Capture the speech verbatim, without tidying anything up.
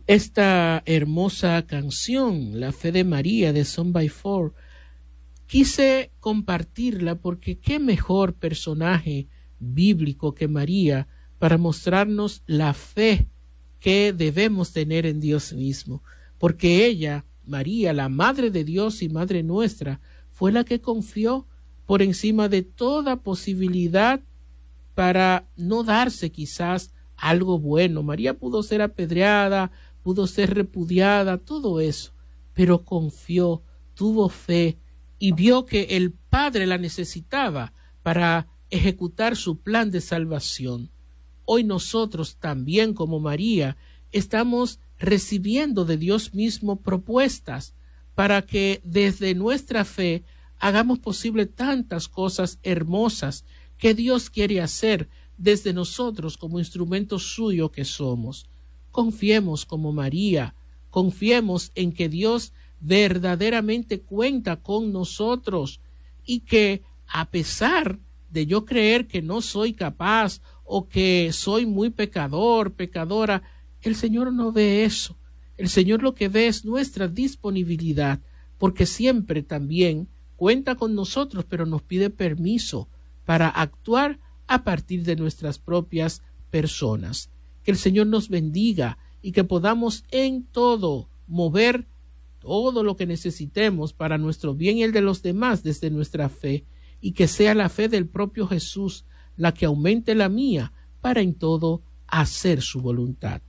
esta hermosa canción, La Fe de María, de Son by Four, quise compartirla porque qué mejor personaje bíblico que María para mostrarnos la fe que debemos tener en Dios mismo, porque ella, María, la Madre de Dios y Madre nuestra, fue la que confió por encima de toda posibilidad para no darse quizás algo bueno. María pudo ser apedreada, pudo ser repudiada, todo eso, pero confió, tuvo fe y vio que el Padre la necesitaba para ejecutar su plan de salvación. Hoy nosotros también, como María, estamos recibiendo de Dios mismo propuestas para que desde nuestra fe hagamos posible tantas cosas hermosas que Dios quiere hacer desde nosotros como instrumentos suyos que somos. Confiemos como María, confiemos en que Dios verdaderamente cuenta con nosotros y que a pesar de yo creer que no soy capaz o que soy muy pecador, pecadora, el Señor no ve eso. El Señor lo que ve es nuestra disponibilidad, porque siempre también cuenta con nosotros, pero nos pide permiso para actuar a partir de nuestras propias personas. Que el Señor nos bendiga y que podamos en todo mover todo lo que necesitemos para nuestro bien y el de los demás desde nuestra fe, y que sea la fe del propio Jesús la que aumente la mía para en todo hacer su voluntad.